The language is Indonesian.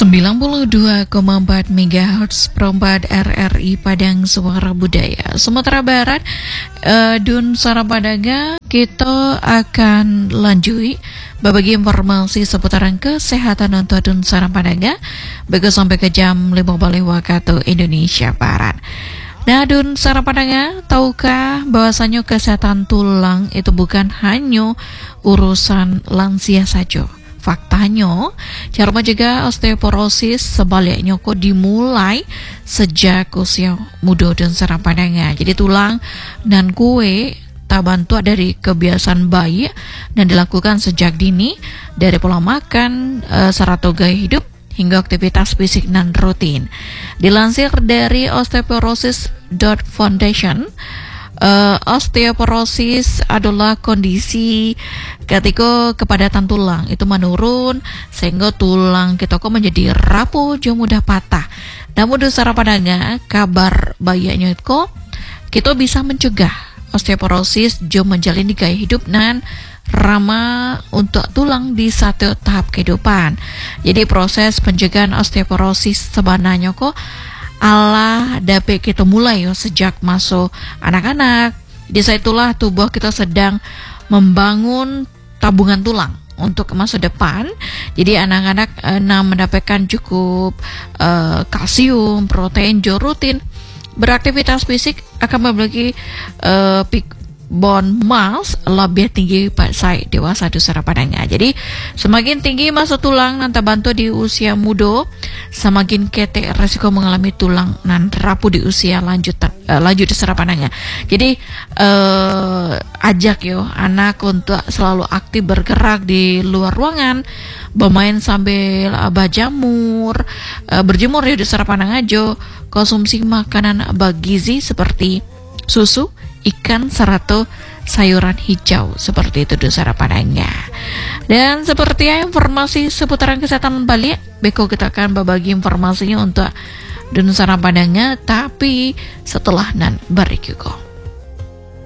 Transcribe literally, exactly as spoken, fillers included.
sembilan puluh dua koma empat megahertz perempat R R I Padang Suara Budaya Sumatera Barat. uh, Dun Sarapadanga, kita akan lanjut berbagi informasi seputaran kesehatan untuk Dun Sarapadanga begitu sampai ke jam lima balik waktu Indonesia Barat. Nah, Dun Sarapadanga, tahukah bahwasanya kesehatan tulang itu bukan hanya urusan lansia saja? Faktanya, cara mencegah osteoporosis sebaliknya kok dimulai sejak usia muda dan Sarapadanga. Jadi tulang dan kue tak bantu dari kebiasaan bayi dan dilakukan sejak dini, dari pola makan, e, serata gaya hidup hingga aktivitas fisik non rutin. Dilansir dari osteoporosis dot foundation, Uh, osteoporosis adalah kondisi ketika kepadatan tulang itu menurun sehingga tulang kita kok menjadi rapuh, jauh mudah patah. Namun Dun Sarapadanga, kabar baiknya itu kita bisa mencegah osteoporosis jauh menjalani gaya hidup dan ramah untuk tulang di satu tahap kehidupan. Jadi proses pencegahan osteoporosis sebenarnya kok Allah dapat kita mulai yo sejak masuk anak-anak. Di saat itulah tubuh kita sedang membangun tabungan tulang untuk masa depan. Jadi anak-anak eh, nah, mendapatkan cukup eh, kalsium, protein, jo rutin. Beraktivitas fisik akan memiliki eh, peak bone mass lebih tinggi pada saat dewasa Dun Sarapadanga. Jadi semakin tinggi massa tulang nanti bantu di usia muda, semakin ketek resiko mengalami tulang nan rapuh di usia lanjut uh, lanjut Dun Sarapadanga. Jadi uh, ajak yo anak untuk selalu aktif bergerak di luar ruangan, bermain sambil uh, berjemur, uh, berjemur ya Dun Sarapadanga aja, konsumsi makanan bergizi seperti susu, ikan, serta sayuran hijau seperti itu Dun Sarapadanga. Dan seperti informasi seputaran kesehatan balik, beko kita akan berbagi informasinya untuk Dun Sarapadanga, tapi setelah nan berikut.